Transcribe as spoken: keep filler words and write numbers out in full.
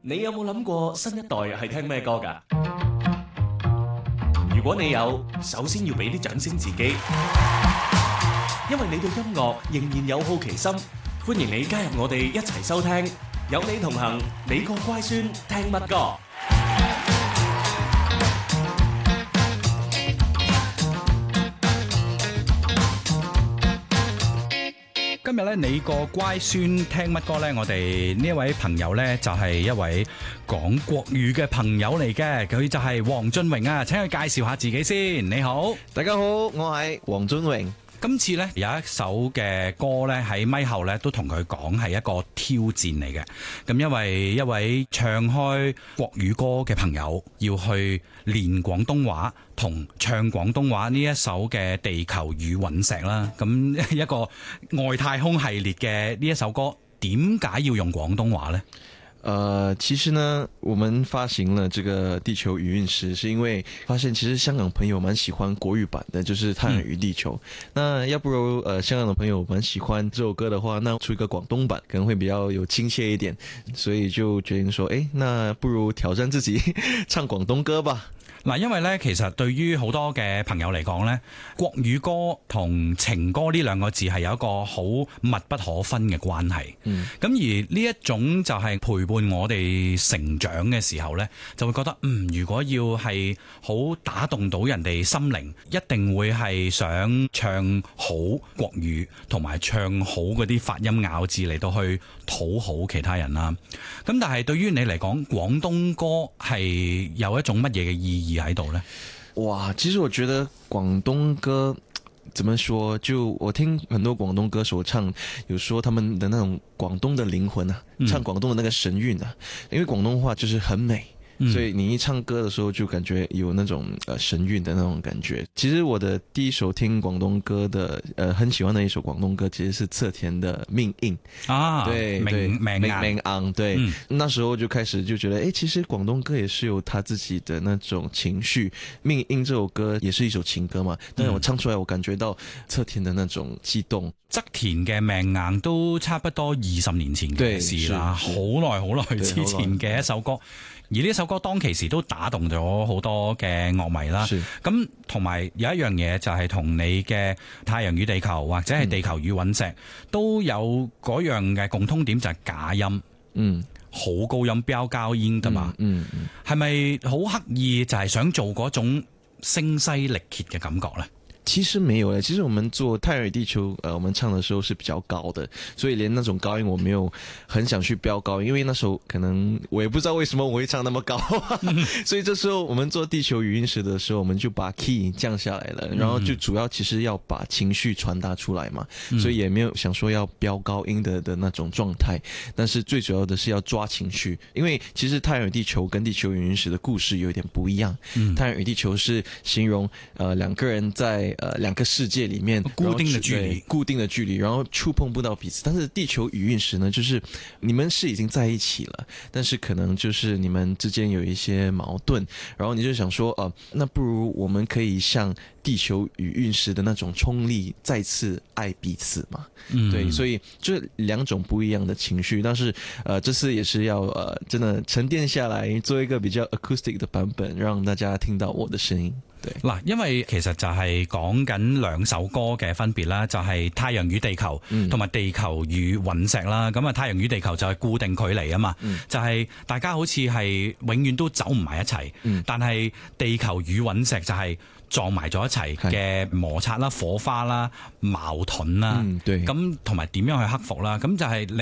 你有冇諗過新一代係聽咩歌㗎？如果你有，首先要俾啲掌聲自己，因為你對音樂仍然有好奇心。歡迎你加入我哋一齊收聽，有你同行，你個乖孫聽乜歌？ 今日咧，你個乖孫聽乜歌呢？我哋呢一位朋友呢，就係一位講國語嘅朋友嚟嘅，佢就係黃俊榮啊，請佢介紹下自己先。你好， 大家好，我係黃俊榮。 今次呢，有一首嘅歌呢，喺咪後呢都同佢講係一個挑戰嚟嘅。咁因為一位唱開國語歌嘅朋友要去練廣東話同唱廣東話呢一首嘅《地球與隕石》啦，咁一個外太空系列嘅呢一首歌，點解要用廣東話呢？ 呃，其實呢，我們發行了這個《地球與隕石》，是因為發現其實香港朋友蠻喜歡國語版的，就是《太陽與地球》嗯。那要不如呃，香港的朋友蠻喜歡這首歌的話，那出一個廣東版可能會比較有親切一點，所以就決定說，誒，那不如挑戰自己唱廣東歌吧。 嗱，因為咧，其實對於好多嘅朋友嚟講咧，國語歌同情歌呢兩個字係有一個好密不可分嘅關係。嗯，咁而呢一種就係陪伴我哋成長嘅時候咧，就會覺得嗯，如果要係好打動到人哋心靈，一定會係想唱好國語，同埋唱好嗰啲發音咬字嚟到去討好其他人啦。咁但係對於你嚟講，廣東歌係有一種乜嘢嘅意義喺度呢？ 哇，其實我覺得廣東歌怎麼說，就我聽很多廣東歌手唱，有說他們的那種廣東的靈魂啊，唱廣東的那個神韻啊，因為廣東話就是很美。所以你一唱歌的時候就感覺有那種呃神韻的那種感覺。其實我的第一首聽廣東歌的呃很喜歡的一首廣東歌其實是側田的命硬啊，對對命命硬對、嗯、那時候就開始就覺得誒，其實廣東歌也是有他自己的那種情緒。命硬這首歌也是一首情歌嘛，但是我唱出來我感覺到側田的那種激動。 側田嘅命硬都差不多二十年前嘅事啦，好耐好耐之前嘅一首歌。而呢首歌當其時都打動咗好多嘅樂迷啦。咁同埋有一樣嘢就係同你嘅《太陽與地球》或者係《地球與隕石》嗯、都有嗰樣嘅共通點，就係假音，嗯，好高音飆高音噶嘛，嗯嗯，係咪好刻意就係想做嗰種聲嘶力竭嘅感覺呢？ 其實沒有誒，其實我們做《太陽與地球》，呃，我們唱的時候是比較高的，所以連那種高音我沒有很想去飆高音，因為那時候可能我也不知道為什麼我會唱那麼高，所以這時候我們做《地球與隕石》的時候，我們就把 key 降下來了，然後就主要其實要把情緒傳達出來嘛，所以也沒有想說要飆高音的的那種狀態，但是最主要的是要抓情緒，因為其實《太陽與地球》跟《地球與隕石》的故事有點不一樣，《太陽與地球》是形容呃兩個人在呃，兩個世界裏面固定的距離， 固定的距離，然後觸碰不到彼此。但是地球與隕石呢，就是你們是已經在一起了，但是可能就是你們之間有一些矛盾，然後你就想說，呃，那不如我們可以像地球與隕石的那種衝力，再次愛彼此嘛。嗯，對，所以這兩種不一樣的情緒，但是呃，這次也是要呃，真的沉澱下來，做一個比較 acoustic 的版本，讓大家聽到我的聲音。 嗱，因為其實就係講緊兩首歌嘅分別啦，就係、是《太陽與地球》同埋《地球與隕石》啦。咁啊，《太陽與地球》就係固定距離啊嘛，嗯、就係、是、大家好似係永遠都走唔埋一齊，嗯、但係《地球與隕石》就係撞埋咗一齊嘅摩擦啦、火花啦、矛盾啦，咁同埋點樣去克服啦，咁就係